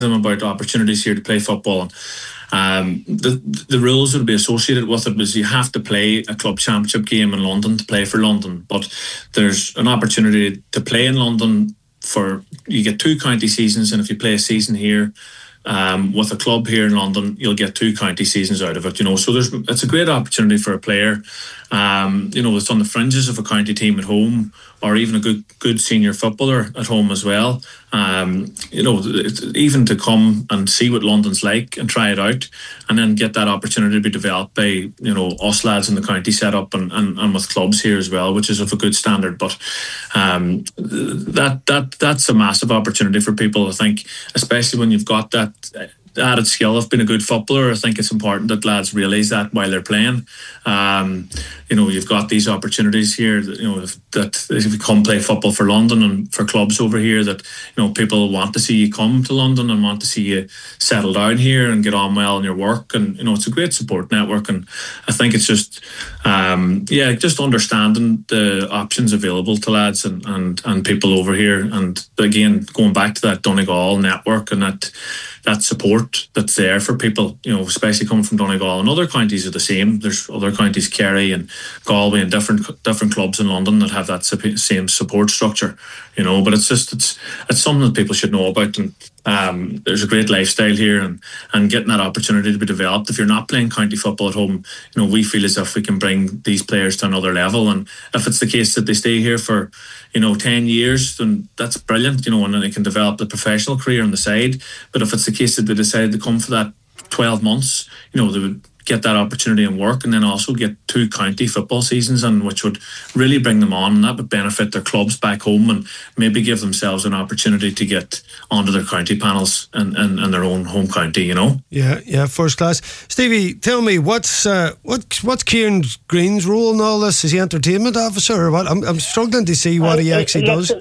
them about opportunities here to play football. The rules that would be associated with it was you have to play a club championship game in London to play for London, but there's an opportunity to play in London you get 2 county seasons, and if you play a season here with a club here in London, you'll get 2 county seasons out of it. So it's a great opportunity for a player. It's on the fringes of a county team at home, or even a good senior footballer at home as well. Even to come and see what London's like and try it out, and then get that opportunity to be developed by us lads in the county setup and with clubs here as well, which is of a good standard. But that's a massive opportunity for people, I think, especially when you've got that added skill of being a good footballer. I think it's important that lads realise that while they're playing. You've got these opportunities here that if you come play football for London and for clubs over here, that people want to see you come to London and want to see you settle down here and get on well in your work. And it's a great support network, and I think it's just just understanding the options available to lads and people over here, and again going back to that Donegal network and that support that's there for people, especially coming from Donegal. And other counties are the same. There's other counties, Kerry and Galway, and different clubs in London that have that same support structure. But it's something that people should know about. And there's a great lifestyle here, and getting that opportunity to be developed. If you're not playing county football at home, we feel as if we can bring these players to another level. And if it's the case that they stay here for 10 years, then that's brilliant, and then they can develop the professional career on the side. But if it's the case that they decide to come for that 12 months, they would get that opportunity and work, and then also get 2 county football seasons, and which would really bring them on, and that would benefit their clubs back home, and maybe give themselves an opportunity to get onto their county panels and their own home county. Yeah, first class. Stevie, tell me, what's Kieran Green's role in all this? Is he entertainment officer or what? I'm struggling to see what he actually does.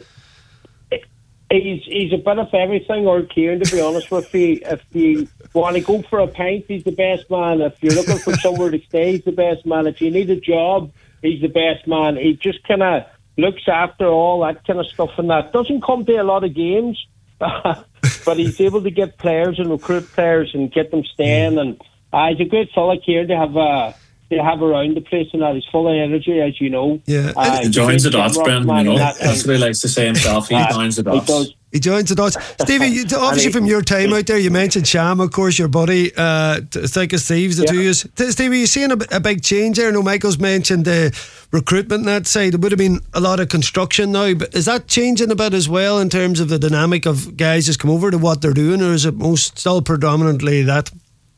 He's a bit of everything, or Kieran, to be honest with you. If you want to go for a pint, he's the best man. If you're looking for somewhere to stay, he's the best man. If you need a job, he's the best man. He just kind of looks after all that kind of stuff, and that doesn't come to a lot of games, but he's able to get players and recruit players and get them staying. And he's a great fella, Kieran, to have around the place, and that he's full of energy, as you know. Yeah, he joins the dots, Brendan. That's what he likes to say himself. He joins the dots. He joins the dots. Stevie, obviously from your time out there, you mentioned Sham, of course, your buddy, thick as thieves, the 2 years. Stevie, you seeing a big change there? I know Michael's mentioned the recruitment on that side. There would have been a lot of construction now, but is that changing a bit as well in terms of the dynamic of guys just come over to what they're doing, or is it still predominantly that?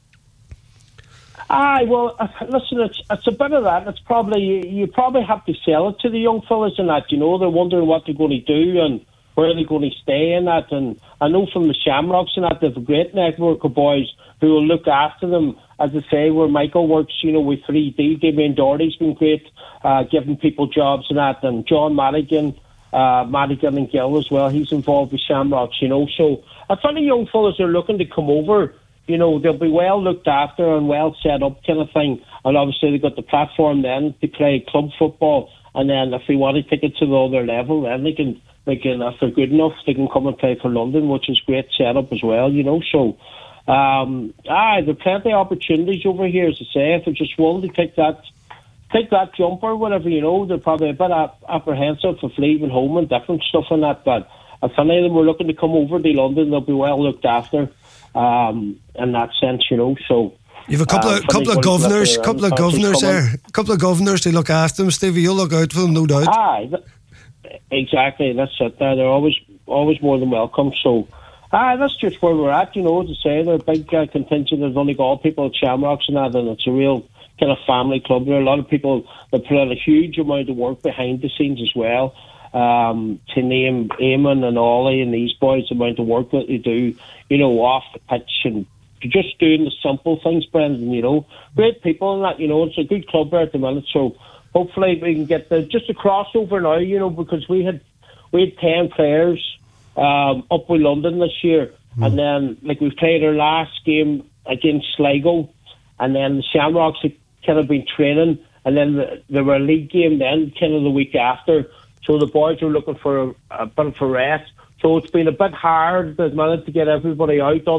Well, listen, it's a bit of that. It's probably you probably have to sell it to the young fellas and that. They're wondering what they're going to do and where they're going to stay and that. And I know from the Shamrocks and that, they have a great network of boys who will look after them. As I say, where Michael works, with 3D, Damien Doherty's been great, giving people jobs and that. And John Madigan and Gill as well, he's involved with Shamrocks, So if any young fellas are looking to come over, they'll be well looked after and well set up kind of thing. And obviously they've got the platform then to play club football. And then if they want to take it to the other level, then they can, if they're good enough, they can come and play for London, which is great setup as well, So, there are plenty of opportunities over here, as I say. If they're just willing to take that jump or whatever, they're probably a bit apprehensive of leaving home and different stuff and that. But if any of them were looking to come over to London, they'll be well looked after. In that sense, So you've a couple of governors there, a couple of governors to look after them. Stevie, you'll look out for them, no doubt. Exactly. That's it. They're always more than welcome. So, that's just where we're at. As I say, they're a big contingent of Donegal people at Shamrocks and that, and it's a real kind of family club. There are a lot of people that put in a huge amount of work behind the scenes as well. To name Eamon and Ollie and these boys, the amount of work that they do, off the pitch and just doing the simple things, Brendan, great people and that, it's a good club there at the minute. So hopefully we can get just a crossover now, because we had 10 players up with London this year, and then we played our last game against Sligo, and then the Shamrocks had kind of been training, and then there were a league game then kind of the week after. So the boys were looking for a bit of a rest. So it's been a bit hard at the minute to get everybody out on